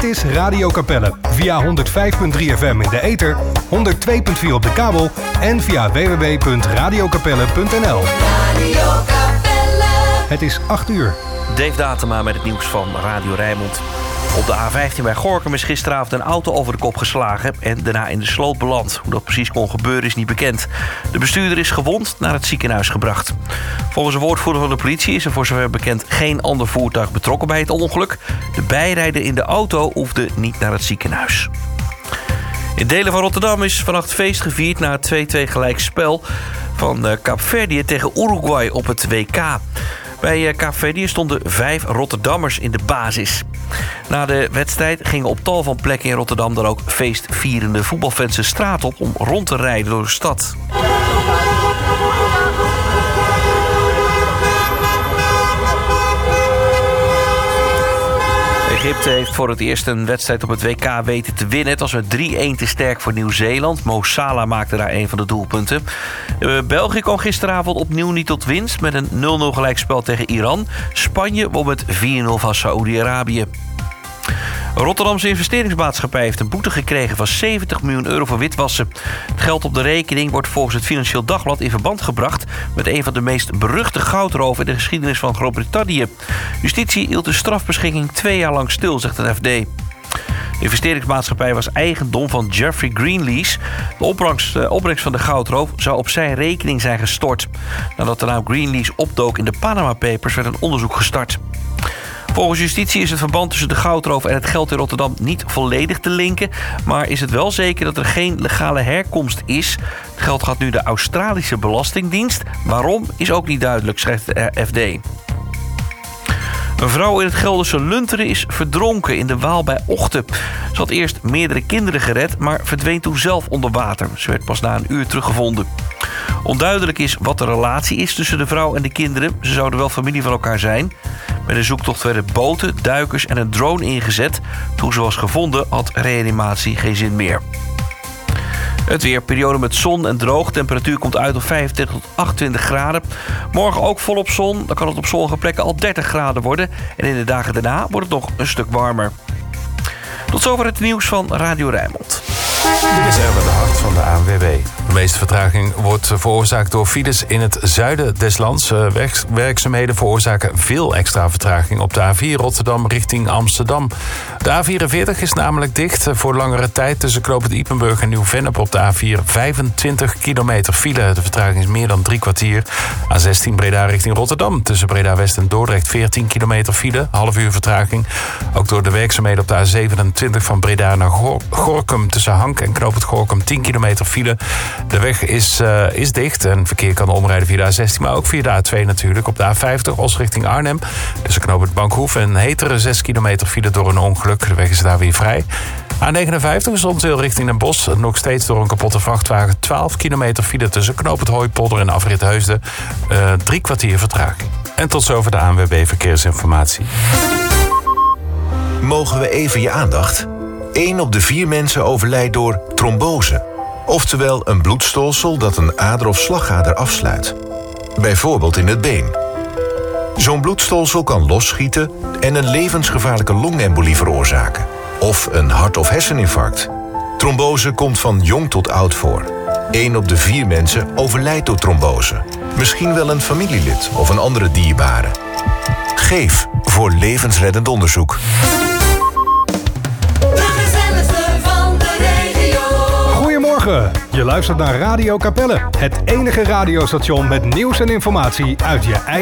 Dit is Radio Capelle via 105.3 FM in de ether, 102.4 op de kabel en via www.radiocapelle.nl. Radio Capelle. Het is 8 uur. Dave Datema met het nieuws van Radio Rijnmond. Op de A15 bij Gorinchem is gisteravond een auto over de kop geslagen en daarna in de sloot beland. Hoe dat precies kon gebeuren is niet bekend. De bestuurder is gewond naar het ziekenhuis gebracht. Volgens een woordvoerder van de politie is er voor zover bekend geen ander voertuig betrokken bij het ongeluk. De bijrijder in de auto hoefde niet naar het ziekenhuis. In delen van Rotterdam is vannacht feest gevierd na het 2-2 gelijkspel van Kaapverdië tegen Uruguay op het WK. Bij Kaapverdië stonden 5 Rotterdammers in de basis. Na de wedstrijd gingen op tal van plekken in Rotterdam dan ook feestvierende voetbalfans de straat op om rond te rijden door de stad. Egypte heeft voor het eerst een wedstrijd op het WK weten te winnen. Het was met 3-1 te sterk voor Nieuw-Zeeland. Mo Salah maakte daar een van de doelpunten. België kwam gisteravond opnieuw niet tot winst met een 0-0 gelijkspel tegen Iran. Spanje won met 4-0 van Saoedi-Arabië. Een Rotterdamse investeringsmaatschappij heeft een boete gekregen van 70 miljoen euro voor witwassen. Het geld op de rekening wordt volgens het Financieel Dagblad in verband gebracht met een van de meest beruchte goudroven in de geschiedenis van Groot-Brittannië. Justitie hield de strafbeschikking 2 jaar lang stil, zegt het FD. De investeringsmaatschappij was eigendom van Geoffrey Greenlees. De opbrengst van de goudroof zou op zijn rekening zijn gestort. Nadat de naam Greenlees opdook in de Panama Papers werd een onderzoek gestart. Volgens justitie is het verband tussen de goudroof en het geld in Rotterdam niet volledig te linken. Maar is het wel zeker dat er geen legale herkomst is. Het geld gaat nu de Australische Belastingdienst. Waarom is ook niet duidelijk, schrijft de FD. Een vrouw in het Gelderse Lunteren is verdronken in de Waal bij Ochten. Ze had eerst meerdere kinderen gered, maar verdween toen zelf onder water. Ze werd pas na een uur teruggevonden. Onduidelijk is wat de relatie is tussen de vrouw en de kinderen. Ze zouden wel familie van elkaar zijn. Bij de zoektocht werden boten, duikers en een drone ingezet. Toen ze was gevonden had reanimatie geen zin meer. Het weer, periode met zon en droog. Temperatuur komt uit op 25 tot 28 graden. Morgen ook volop zon. Dan kan het op sommige plekken al 30 graden worden. En in de dagen daarna wordt het nog een stuk warmer. Tot zover het nieuws van Radio Rijnmond. Dit is Erwin de Hart van de ANWB. De meeste vertraging wordt veroorzaakt door files in het zuiden des lands. Werkzaamheden veroorzaken veel extra vertraging op de A4 Rotterdam richting Amsterdam. De A44 is namelijk dicht voor langere tijd tussen Knoopend Ypenburg en Nieuw-Vennep op de A4. 25 kilometer file. De vertraging is meer dan 3 kwartier. A16 Breda richting Rotterdam. Tussen Breda West en Dordrecht 14 kilometer file. Half uur vertraging. Ook door de werkzaamheden op de A27 van Breda naar Gorinchem tussen Hank en Knoopend Gorinchem 10 kilometer file. De weg is dicht en verkeer kan omrijden via de A16, maar ook via de A2 natuurlijk. Op de A50 Os richting Arnhem. Tussen Knoopend Bankhoef en Heteren 6 kilometer file door een ongeluk. De weg is daar weer vrij. A59 Zonzeel richting Den Bosch. Nog steeds door een kapotte vrachtwagen 12 kilometer file tussen Knoopend Hooipolder en afrit Heusden. 3 kwartier vertraging. En tot zover de ANWB Verkeersinformatie. Mogen we even je aandacht? 1 op de 4 mensen overlijdt door trombose. Oftewel een bloedstolsel dat een ader of slagader afsluit. Bijvoorbeeld in het been. Zo'n bloedstolsel kan losschieten en een levensgevaarlijke longembolie veroorzaken. Of een hart- of herseninfarct. Trombose komt van jong tot oud voor. 1 op de 4 mensen overlijdt door trombose. Misschien wel een familielid of een andere dierbare. Geef voor levensreddend onderzoek. Goedemorgen, je luistert naar Radio Capelle. Het enige radiostation met nieuws en informatie uit je eigen